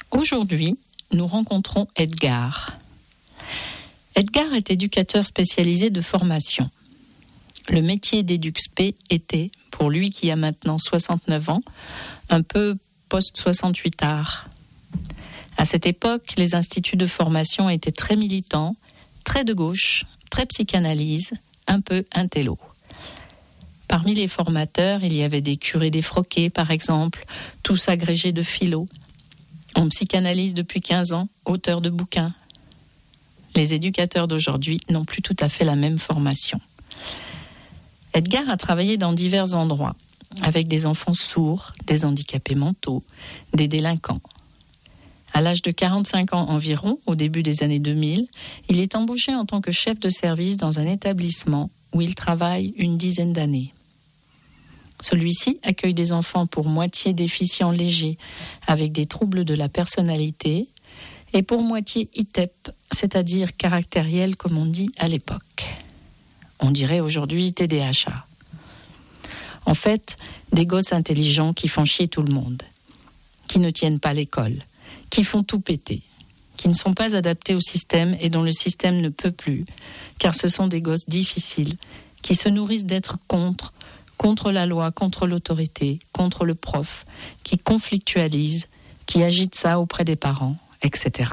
Aujourd'hui, nous rencontrons Edgar. Edgar est éducateur spécialisé de formation. Le métier d'éduc-spé était, pour lui qui a maintenant 69 ans, un peu post-68ard. À cette époque, les instituts de formation étaient très militants, très de gauche, très psychanalyse, un peu intello. Parmi les formateurs, il y avait des curés défroqués, par exemple, tous agrégés de philo. On psychanalyse depuis 15 ans, auteur de bouquins. Les éducateurs d'aujourd'hui n'ont plus tout à fait la même formation. Edgar a travaillé dans divers endroits, avec des enfants sourds, des handicapés mentaux, des délinquants. À l'âge de 45 ans environ, au début des années 2000, il est embauché en tant que chef de service dans un établissement où il travaille une dizaine d'années. Celui-ci accueille des enfants pour moitié déficients légers, avec des troubles de la personnalité, et pour moitié ITEP, c'est-à-dire caractériels comme on dit à l'époque. On dirait aujourd'hui TDAH. En fait, des gosses intelligents qui font chier tout le monde, qui ne tiennent pas l'école, qui font tout péter, qui ne sont pas adaptés au système et dont le système ne peut plus, car ce sont des gosses difficiles, qui se nourrissent d'être contre la loi, contre l'autorité, contre le prof, qui conflictualisent, qui agitent ça auprès des parents, etc.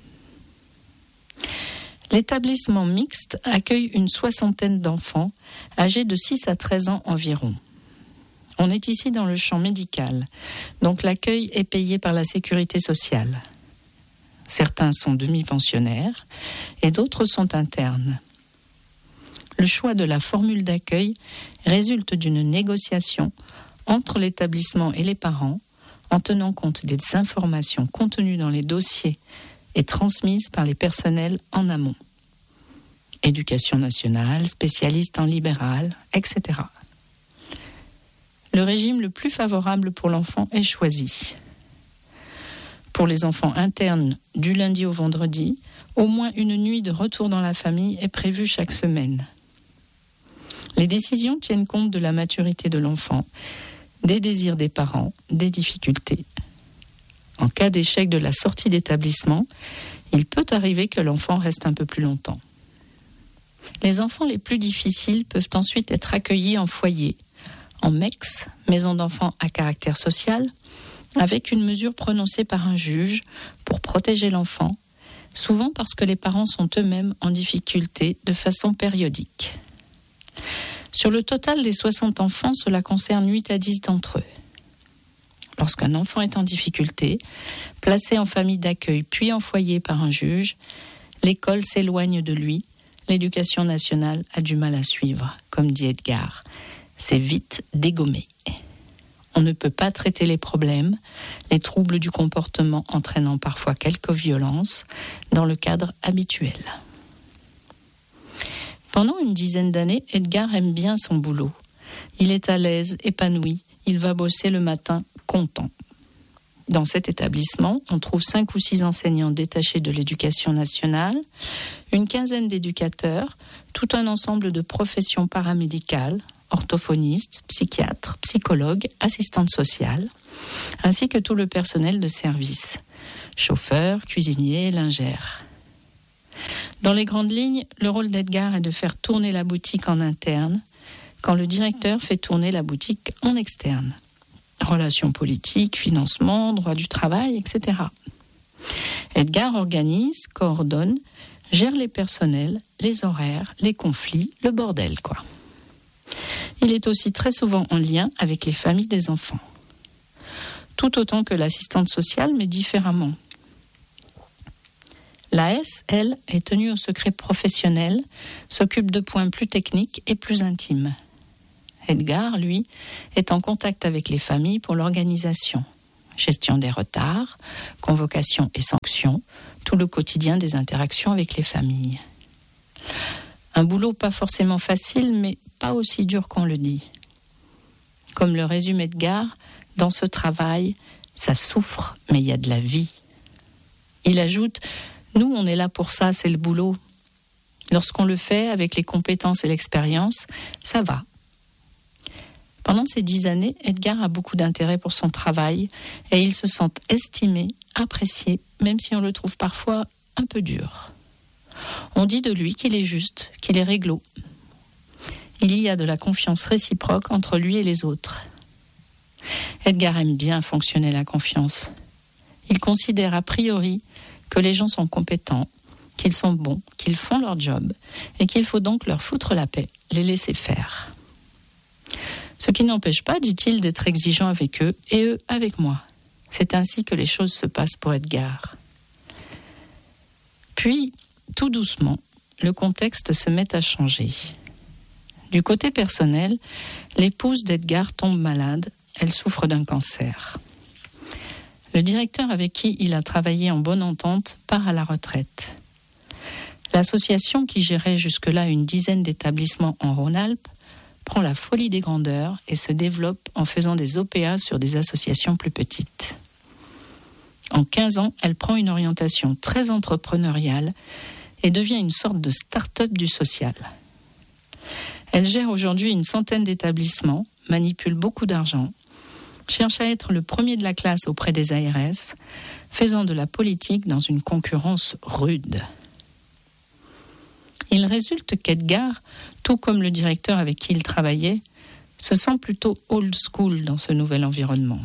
L'établissement mixte accueille une 60aine d'enfants âgés de 6 à 13 ans environ. On est ici dans le champ médical, donc l'accueil est payé par la sécurité sociale. Certains sont demi-pensionnaires et d'autres sont internes. Le choix de la formule d'accueil résulte d'une négociation entre l'établissement et les parents en tenant compte des informations contenues dans les dossiers et transmises par les personnels en amont. Éducation nationale, spécialiste en libéral, etc. Le régime le plus favorable pour l'enfant est choisi. Pour les enfants internes, du lundi au vendredi, au moins une nuit de retour dans la famille est prévue chaque semaine. Les décisions tiennent compte de la maturité de l'enfant, des désirs des parents, des difficultés. En cas d'échec de la sortie d'établissement, il peut arriver que l'enfant reste un peu plus longtemps. Les enfants les plus difficiles peuvent ensuite être accueillis en foyer, en MEX, maison d'enfants à caractère social, avec une mesure prononcée par un juge pour protéger l'enfant, souvent parce que les parents sont eux-mêmes en difficulté de façon périodique. Sur le total des 60 enfants, cela concerne 8 à 10 d'entre eux. Lorsqu'un enfant est en difficulté, placé en famille d'accueil puis en foyer par un juge, l'école s'éloigne de lui, l'éducation nationale a du mal à suivre, comme dit Edgar. C'est vite dégommé. On ne peut pas traiter les problèmes, les troubles du comportement entraînant parfois quelques violences, dans le cadre habituel. Pendant une dizaine d'années, Edgar aime bien son boulot. Il est à l'aise, épanoui, il va bosser le matin content. Dans cet établissement, on trouve 5 ou 6 enseignants détachés de l'éducation nationale, une quinzaine d'éducateurs, tout un ensemble de professions paramédicales, orthophonistes, psychiatres, psychologues, assistantes sociales, ainsi que tout le personnel de service, chauffeurs, cuisiniers, lingères. Dans les grandes lignes, le rôle d'Edgar est de faire tourner la boutique en interne, quand le directeur fait tourner la boutique en externe. Relations politiques, financement, droit du travail, etc. Edgar organise, coordonne, gère les personnels, les horaires, les conflits, le bordel, quoi. Il est aussi très souvent en lien avec les familles des enfants. Tout autant que l'assistante sociale, mais différemment. L'AS, elle, est tenue au secret professionnel, s'occupe de points plus techniques et plus intimes. Edgar, lui, est en contact avec les familles pour l'organisation, gestion des retards, convocation et sanctions, tout le quotidien des interactions avec les familles. Un boulot pas forcément facile, mais pas aussi dur qu'on le dit. Comme le résume Edgar, dans ce travail, ça souffre, mais il y a de la vie. Il ajoute, nous, on est là pour ça, c'est le boulot. Lorsqu'on le fait avec les compétences et l'expérience, ça va. Pendant ces 10 années, Edgar a beaucoup d'intérêt pour son travail et il se sent estimé, apprécié, même si on le trouve parfois un peu dur. On dit de lui qu'il est juste, qu'il est réglo. Il y a de la confiance réciproque entre lui et les autres. Edgar aime bien fonctionner la confiance. Il considère a priori que les gens sont compétents, qu'ils sont bons, qu'ils font leur job et qu'il faut donc leur foutre la paix, les laisser faire. Ce qui n'empêche pas, dit-il, d'être exigeant avec eux et eux avec moi. C'est ainsi que les choses se passent pour Edgar. Puis, tout doucement, le contexte se met à changer. Du côté personnel, l'épouse d'Edgar tombe malade, elle souffre d'un cancer. Le directeur avec qui il a travaillé en bonne entente part à la retraite. L'association qui gérait jusque-là une dizaine d'établissements en Rhône-Alpes prend la folie des grandeurs et se développe en faisant des OPA sur des associations plus petites. En 15 ans, elle prend une orientation très entrepreneuriale et devient une sorte de start-up du social. Elle gère aujourd'hui une centaine d'établissements, manipule beaucoup d'argent, cherche à être le premier de la classe auprès des ARS, faisant de la politique dans une concurrence rude. Il résulte qu'Edgar, tout comme le directeur avec qui il travaillait, se sent plutôt old school dans ce nouvel environnement.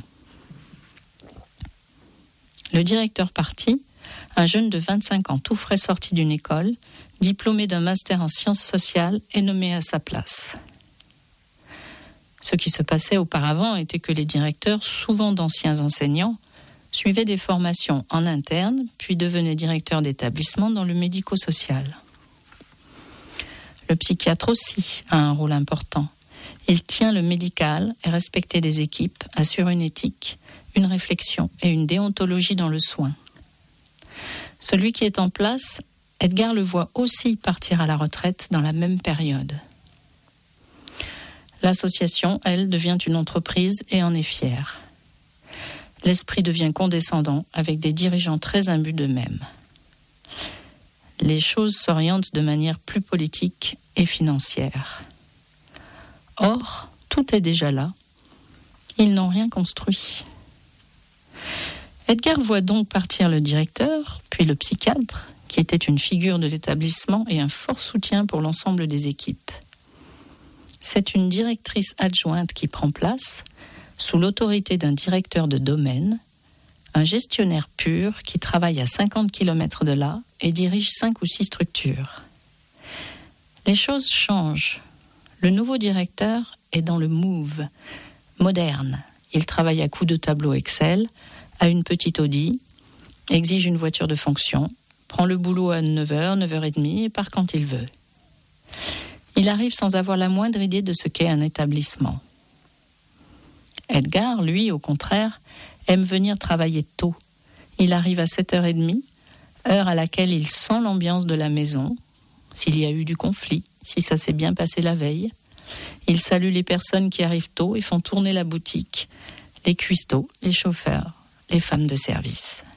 Le directeur parti, un jeune de 25 ans tout frais sorti d'une école, diplômé d'un master en sciences sociales, est nommé à sa place. Ce qui se passait auparavant était que les directeurs, souvent d'anciens enseignants, suivaient des formations en interne, puis devenaient directeurs d'établissement dans le médico-social. Le psychiatre aussi a un rôle important. Il tient le médical, est respecté des équipes, assure une éthique, une réflexion et une déontologie dans le soin. Celui qui est en place, Edgar le voit aussi partir à la retraite dans la même période. L'association, elle, devient une entreprise et en est fière. L'esprit devient condescendant avec des dirigeants très imbus d'eux-mêmes. Les choses s'orientent de manière plus politique et financière. Or, tout est déjà là. Ils n'ont rien construit. Edgar voit donc partir le directeur, puis le psychiatre, qui était une figure de l'établissement et un fort soutien pour l'ensemble des équipes. C'est une directrice adjointe qui prend place, sous l'autorité d'un directeur de domaine, un gestionnaire pur qui travaille à 50 km de là et dirige 5 ou 6 structures. Les choses changent. Le nouveau directeur est dans le move, moderne. Il travaille à coups de tableau Excel, a une petite Audi, exige une voiture de fonction, prend le boulot à 9h, 9h30 et part quand il veut. Il arrive sans avoir la moindre idée de ce qu'est un établissement. Edgar, lui, au contraire, aime venir travailler tôt. Il arrive à 7h30, heure à laquelle il sent l'ambiance de la maison, s'il y a eu du conflit, si ça s'est bien passé la veille. Il salue les personnes qui arrivent tôt et font tourner la boutique, les cuistots, les chauffeurs, les femmes de service.